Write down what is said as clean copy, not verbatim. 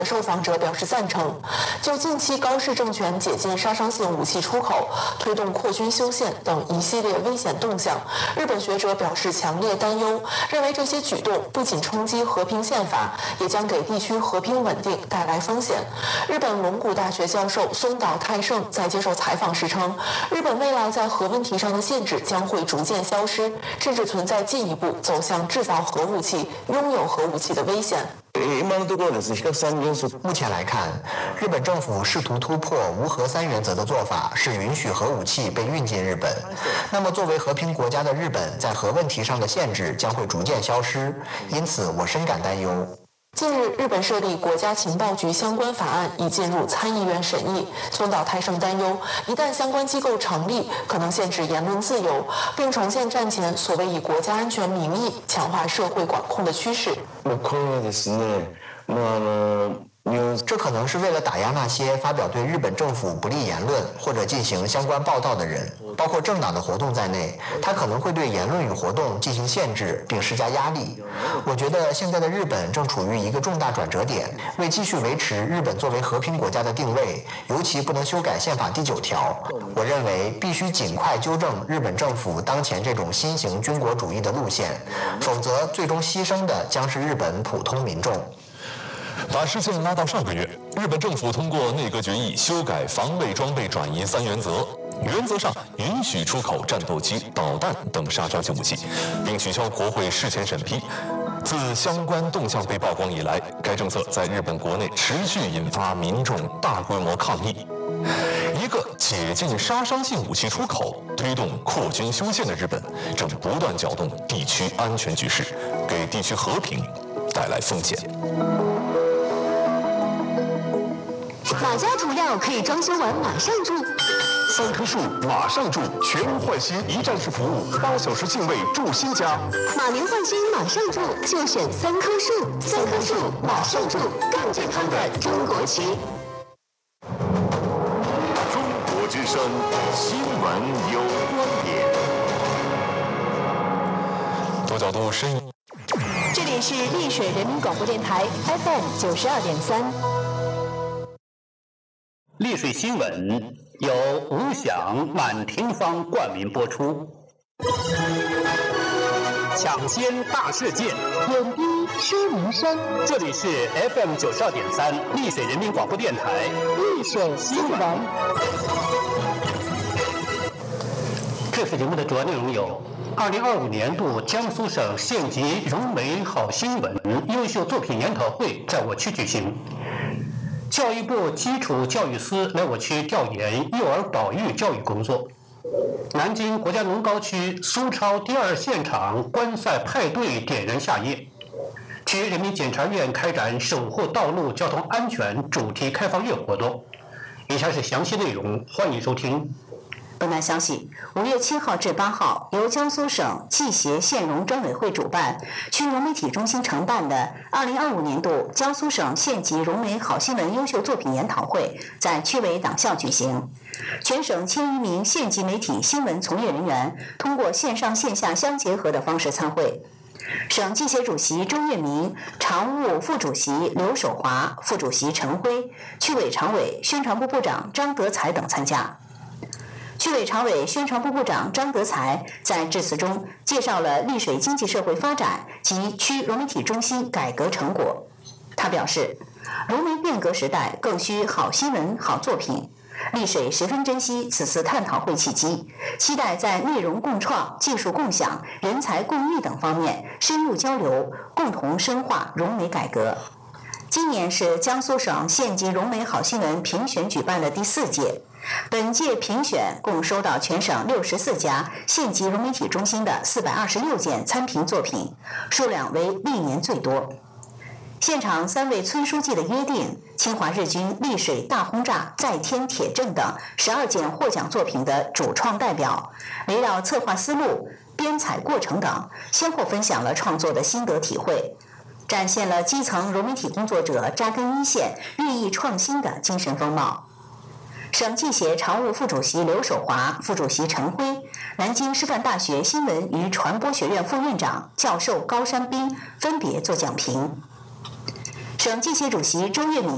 受访者表示赞成。就近期高市政权解禁杀伤性武器出口、推动扩军修宪等一系列危险动向，日本学者表示强烈担忧，认为这些举动不仅冲击和平宪法，也将给地区和平稳定带来风险。日本龙谷大学教授松岛泰盛在接受采访时称，日本未来在核问题上的限制将会逐渐消失，甚至存在进一步走向制造核武器、拥有核武器的危险。 目前来看，日本政府试图突破无核三原则的做法是允许核武器被运进日本。那么，作为和平国家的日本，在核问题上的限制将会逐渐消失，因此我深感担忧。 近日，日本设立国家情报局相关法案已进入参议院审议。松岛泰盛担忧，一旦相关机构成立，可能限制言论自由，并重现战前所谓以国家安全名义强化社会管控的趋势。 这可能是为了打压那些发表对日本政府不利言论或者进行相关报道的人，包括政党的活动在内，它可能会对言论与活动进行限制并施加压力。我觉得现在的日本正处于一个重大转折点，为继续维持日本作为和平国家的定位，尤其不能修改宪法第9条。我认为必须尽快纠正日本政府当前这种新型军国主义的路线，否则最终牺牲的将是日本普通民众。 把视线拉到上个月，日本政府通过内阁决议修改防卫装备转移3原则，原则上允许出口战斗机、导弹等杀伤性武器，并取消国会事前审批。自相关动向被曝光以来，该政策在日本国内持续引发民众大规模抗议。一个解禁杀伤性武器出口、推动扩军修宪的日本，正不断搅动地区安全局势，给地区和平带来风险。 哪家主料可以装修完马上住 ？3棵树马上住，全屋换新一站式服务，8小时净位住新家。 马年换新马上住，就选3棵树，3棵树马上住，更健康的中国旗。 中国之声新闻有观点， 多角度深入。 这里是丽水人民广播电台 FM 92.3。 丽水新闻由吴响、满庭芳冠名播出。抢先大事件， 点滴说民生。 这里是 FM 92.3丽水人民广播电台丽水新闻。 这次节目的主要内容有：2025年度江苏省县级融媒好新闻优秀作品研讨会在我区举行。教育部基础教育司来我区调研幼儿保育教育工作。南京国家农高区苏超第2现场观赛派对点燃夏夜。区人民检察院开展守护道路交通安全主题开放月活动。以下是详细内容，欢迎收听。 本台消息，5月7号至8号，由江苏省汽协县容专委会主办，区融媒体中心承办的2025年度江苏省县级融媒好新闻优秀作品研讨会在区委党校举行。全省1000余名县级媒体新闻从业人员通过线上线下相结合的方式参会。省汽协主席周月明、常务副主席刘守华、副主席陈辉、区委常委、宣传部部长张德才等参加。区委常委、宣传部部长张德才在致辞中介绍了丽水经济社会发展及区融媒体中心改革成果。他表示，融媒变革时代更需好新闻、好作品。丽水十分珍惜此次探讨会契机，期待在内容共创、技术共享、人才共益等方面深入交流，共同深化融媒改革。今年是江苏省县级融媒好新闻评选举办的第4届。本届评选共收到全省64家县级融媒体中心的426件参评作品，数量为历年最多。现场3位村书记的约定、侵华日军丽水大轰炸、在天铁证等12件获奖作品的主创代表，围绕策划思路、编采过程等，先后分享了创作的心得体会，展现了基层融媒体工作者扎根一线、日益创新的精神风貌。省汽协常务副主席刘守华、副主席陈辉，南京师范大学新闻与传播学院副院长、教授高山斌分别作讲评。省汽协主席周月敏